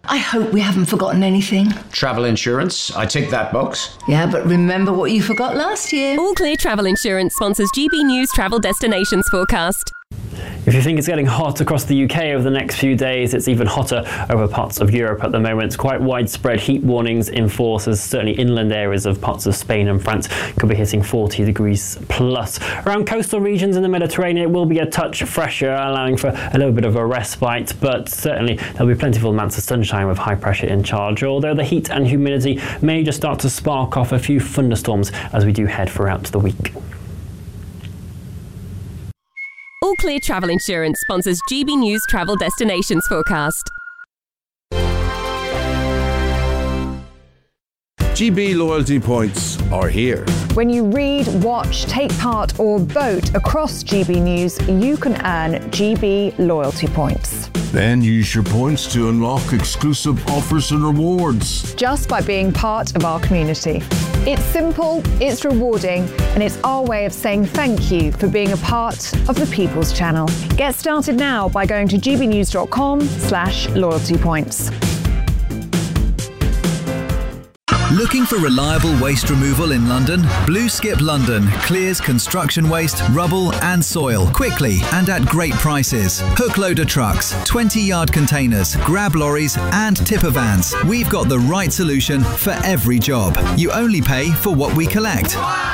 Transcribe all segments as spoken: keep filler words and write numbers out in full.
I hope we haven't forgotten anything. Travel insurance, I tick that box. Yeah, but remember what you forgot last year. All Clear Travel Insurance sponsors G B News Travel Destinations Forecast. If you think it's getting hot across the U K over the next few days, it's even hotter over parts of Europe at the moment. Quite widespread heat warnings in force, as certainly inland areas of parts of Spain and France could be hitting forty degrees plus. Around coastal regions in the Mediterranean, it will be a touch fresher, allowing for a little bit of a respite, but certainly there'll be plentiful amounts of sunshine with high pressure in charge, although the heat and humidity may just start to spark off a few thunderstorms as we do head throughout the week. All Clear Travel Insurance sponsors G B News Travel Destinations Forecast. G B loyalty points are here. When you read, watch, take part or vote across G B News, you can earn G B loyalty points. Then use your points to unlock exclusive offers and rewards. Just by being part of our community. It's simple, it's rewarding, and it's our way of saying thank you for being a part of the People's Channel. Get started now by going to gbnews.com slash loyalty points. Looking for reliable waste removal in London? Blue Skip London clears construction waste, rubble and soil quickly and at great prices. Hook loader trucks, twenty yard containers, grab lorries and tipper vans. We've got the right solution for every job. You only pay for what we collect.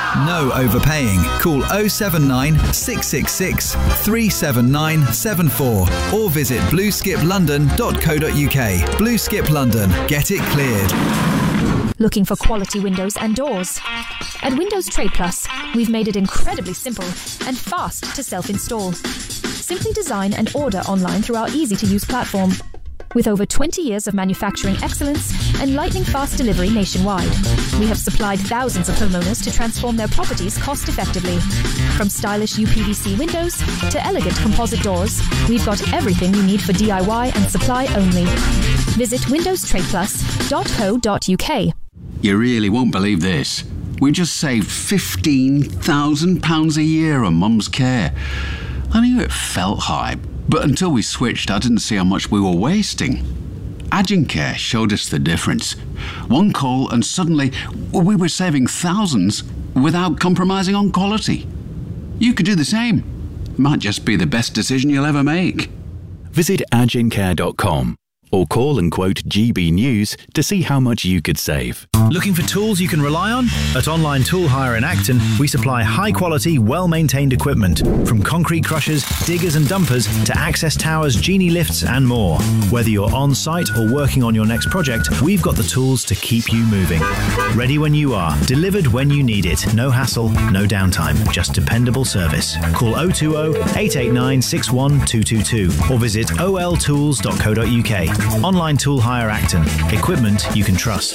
No overpaying. Call oh seven nine, six six six, three seven nine seven four or visit blue skip london dot co dot uk. Blue Skip London. Get it cleared. Looking for quality windows and doors? At Windows Trade Plus, we've made it incredibly simple and fast to self-install. Simply design and order online through our easy-to-use platform. With over twenty years of manufacturing excellence and lightning-fast delivery nationwide, we have supplied thousands of homeowners to transform their properties cost-effectively. From stylish U P V C windows to elegant composite doors, we've got everything you need for D I Y and supply only. Visit windows trade plus dot co dot uk. You really won't believe this. We just saved fifteen thousand pounds a year on Mum's care. I knew it felt high, but until we switched, I didn't see how much we were wasting. Agencare showed us the difference. One call and suddenly we were saving thousands without compromising on quality. You could do the same. Might just be the best decision you'll ever make. Visit agencare dot com or call and quote G B News to see how much you could save. Looking for tools you can rely on? At Online Tool Hire in Acton, we supply high-quality, well-maintained equipment, from concrete crushers, diggers and dumpers to access towers, genie lifts and more. Whether you're on-site or working on your next project, we've got the tools to keep you moving. Ready when you are, delivered when you need it. No hassle, no downtime, just dependable service. Call oh two oh, eight eight nine, six one two two two or visit o l tools dot co dot uk. Online Tool Hire Acton. Equipment you can trust.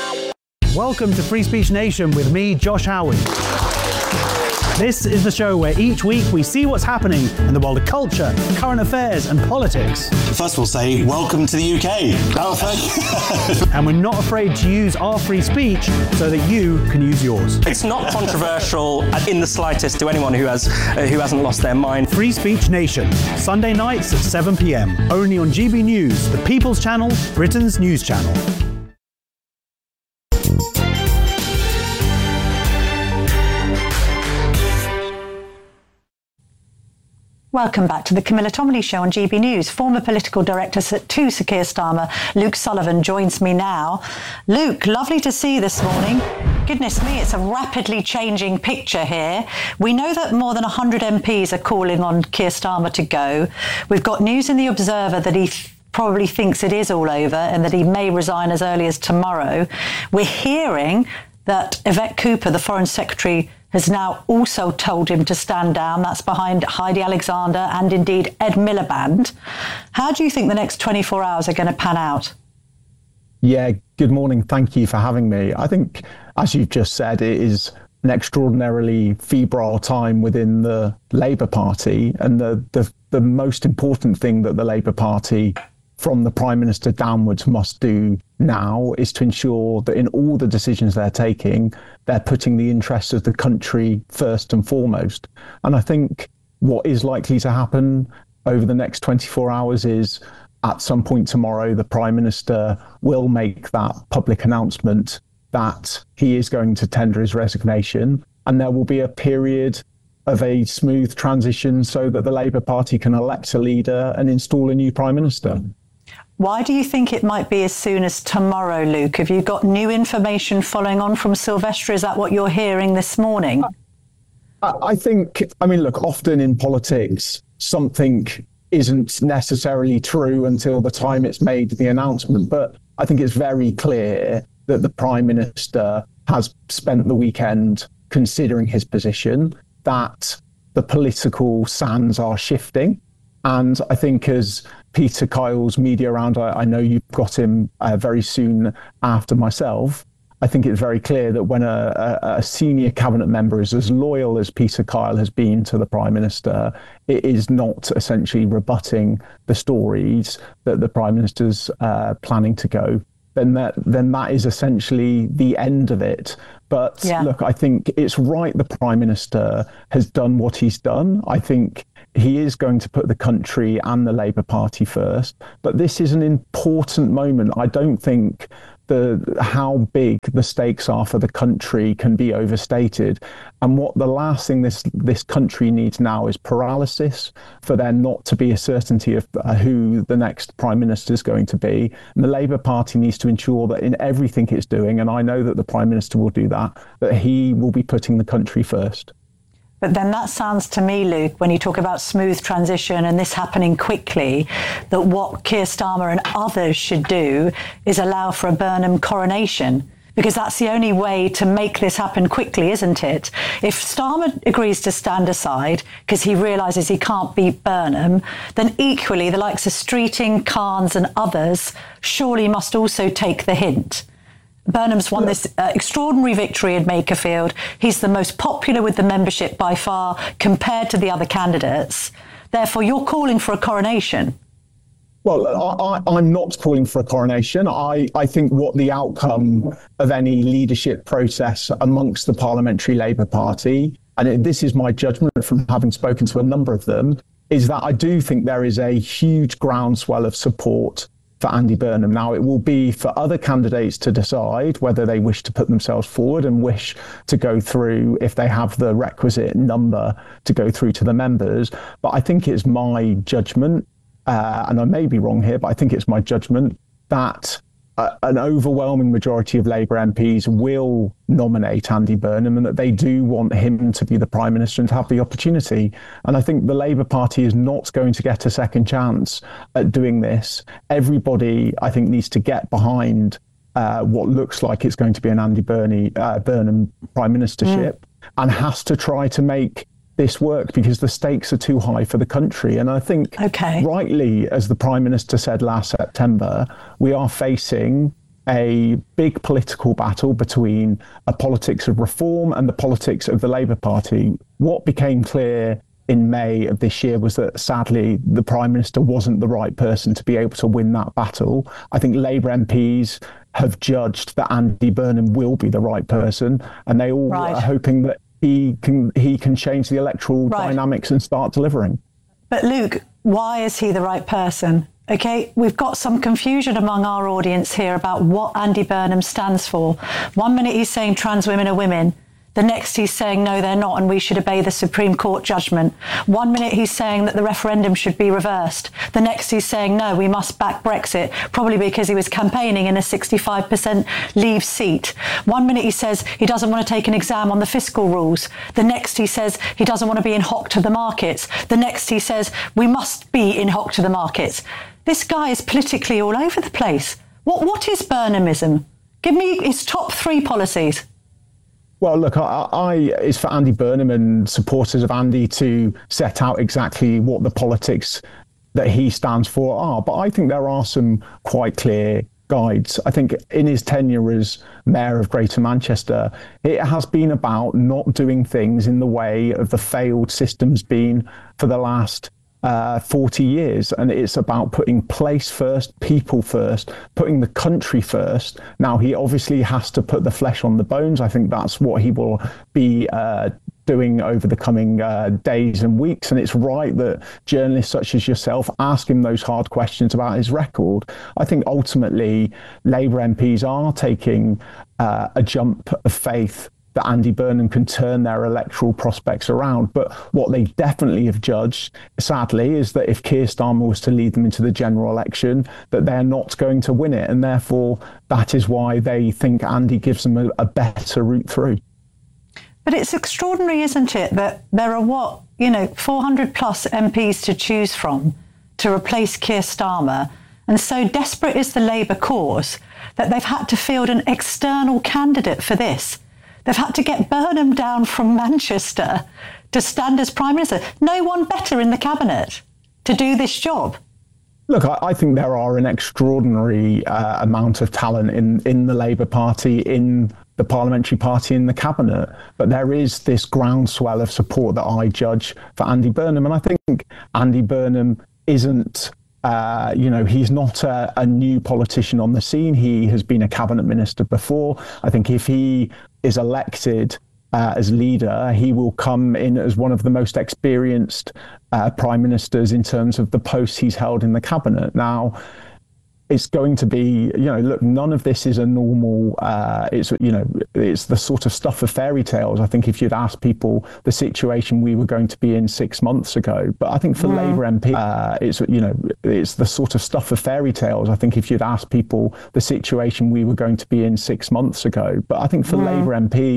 Welcome to Free Speech Nation with me, Josh Howard. This is the show where each week we see what's happening in the world of culture, current affairs and politics. First we'll say, welcome to the U K. Oh, thank you. And we're not afraid to use our free speech so that you can use yours. It's not controversial in the slightest to anyone who, has, uh, who hasn't lost their mind. Free Speech Nation, Sunday nights at seven p m, only on G B News, the People's Channel, Britain's news channel. Welcome back to the Camilla Tominey Show on G B News. Former political director to Sir Keir Starmer, Luke Sullivan, joins me now. Luke, lovely to see you this morning. Goodness me, it's a rapidly changing picture here. We know that more than one hundred M Ps are calling on Keir Starmer to go. We've got news in the Observer that he th- probably thinks it is all over and that he may resign as early as tomorrow. We're hearing that Yvette Cooper, the Foreign Secretary, has now also told him to stand down. That's behind Heidi Alexander and indeed Ed Miliband. How do you think the next twenty-four hours are going to pan out? Yeah, good morning. Thank you for having me. I think, as you've just said, it is an extraordinarily febrile time within the Labour Party. And the, the, the most important thing that the Labour Party, from the Prime Minister downwards, must do now is to ensure that in all the decisions they're taking, they're putting the interests of the country first and foremost. And I think what is likely to happen over the next twenty-four hours is at some point tomorrow, the Prime Minister will make that public announcement that he is going to tender his resignation, and there will be a period of a smooth transition so that the Labour Party can elect a leader and install a new Prime Minister. Why do you think it might be as soon as tomorrow, Luke? Have you got new information following on from Silvestre? Is that what you're hearing this morning? I, I think, I mean, look, often in politics, something isn't necessarily true until the time it's made the announcement. But I think it's very clear that the Prime Minister has spent the weekend considering his position, that the political sands are shifting. And I think as Peter Kyle's media round, I, I know you've got him uh, very soon after myself, I think it's very clear that when a, a, a senior cabinet member is as loyal as Peter Kyle has been to the Prime Minister, it is not essentially rebutting the stories that the Prime Minister's uh, planning to go, then that then that is essentially the end of it. But yeah. Look, I think it's right the Prime Minister has done what he's done. I think he is going to put the country and the Labour Party first. But this is an important moment. I don't think the how big the stakes are for the country can be overstated. And what the last thing this this country needs now is paralysis, for there not to be a certainty of uh, who the next Prime Minister is going to be. And the Labour Party needs to ensure that in everything it's doing, and I know that the Prime Minister will do that, that he will be putting the country first. But then that sounds to me, Luke, when you talk about smooth transition and this happening quickly, that what Keir Starmer and others should do is allow for a Burnham coronation, because that's the only way to make this happen quickly, isn't it? If Starmer agrees to stand aside because he realises he can't beat Burnham, then equally the likes of Streeting, Carnes and others surely must also take the hint. Burnham's won this uh, extraordinary victory in Makerfield. He's the most popular with the membership by far compared to the other candidates. Therefore, you're calling for a coronation. Well, I, I, I'm not calling for a coronation. I, I think what the outcome of any leadership process amongst the Parliamentary Labour Party, and it, this is my judgment from having spoken to a number of them, is that I do think there is a huge groundswell of support for Andy Burnham. Now, it will be for other candidates to decide whether they wish to put themselves forward and wish to go through, if they have the requisite number to go through to the members. But I think it's my judgment, uh, and I may be wrong here, but I think it's my judgment that uh, an overwhelming majority of Labour M Ps will nominate Andy Burnham, and that they do want him to be the Prime Minister and to have the opportunity. And I think the Labour Party is not going to get a second chance at doing this. Everybody, I think, needs to get behind uh, what looks like it's going to be an Andy Burney, uh, Burnham Prime Ministership, mm. and has to try to make this work, because the stakes are too high for the country. And I think okay. rightly, as the Prime Minister said last September, we are facing a big political battle between a politics of reform and the politics of the Labour Party. What became clear in May of this year was that, sadly, the Prime Minister wasn't the right person to be able to win that battle. I think Labour M Ps have judged that Andy Burnham will be the right person, and they all right. are hoping that he can he can change the electoral right. dynamics and start delivering. But Luke, why is he the right person? OK, we've got some confusion among our audience here about what Andy Burnham stands for. One minute he's saying trans women are women. The next he's saying, no, they're not, and we should obey the Supreme Court judgment. One minute he's saying that the referendum should be reversed. The next he's saying, no, we must back Brexit, probably because he was campaigning in a sixty-five percent Leave seat. One minute he says he doesn't want to take an exam on the fiscal rules. The next he says he doesn't want to be in hock to the markets. The next he says we must be in hock to the markets. This guy is politically all over the place. What What is Burnhamism? Give me his top three policies. Well, look, I, I it's for Andy Burnham and supporters of Andy to set out exactly what the politics that he stands for are. But I think there are some quite clear guides. I think in his tenure as Mayor of Greater Manchester, it has been about not doing things in the way of the failed system's been for the last Uh, forty years, and it's about putting place first, people first, putting the country first. Now, he obviously has to put the flesh on the bones. I think that's what he will be uh, doing over the coming uh, days and weeks. And it's right that journalists such as yourself ask him those hard questions about his record. I think ultimately Labour M Ps are taking uh, a jump of faith that Andy Burnham can turn their electoral prospects around. But what they definitely have judged, sadly, is that if Keir Starmer was to lead them into the general election, that they're not going to win it. And therefore, that is why they think Andy gives them a, a better route through. But it's extraordinary, isn't it, that there are, what, you know, four hundred plus M Ps to choose from to replace Keir Starmer. And so desperate is the Labour cause that they've had to field an external candidate for this. They've had to get Burnham down from Manchester to stand as Prime Minister. No one better in the Cabinet to do this job. Look, I, I think there are an extraordinary uh, amount of talent in, in the Labour Party, in the Parliamentary Party, in the Cabinet. But there is this groundswell of support that I judge for Andy Burnham. And I think Andy Burnham isn't Uh, you know, he's not a, a new politician on the scene. He has been a cabinet minister before. I think if he is elected uh, as leader, he will come in as one of the most experienced uh, prime ministers in terms of the posts he's held in the cabinet. Now, it's going to be, you know, look, none of this is a normal, uh, it's, you know, it's the sort of stuff of fairy tales. I think if you'd asked people the situation we were going to be in six months ago, but I think for mm. Labour M P, uh, it's, you know, it's the sort of stuff of fairy tales. I think if you'd asked people the situation we were going to be in six months ago, but I think for mm. Labour M P,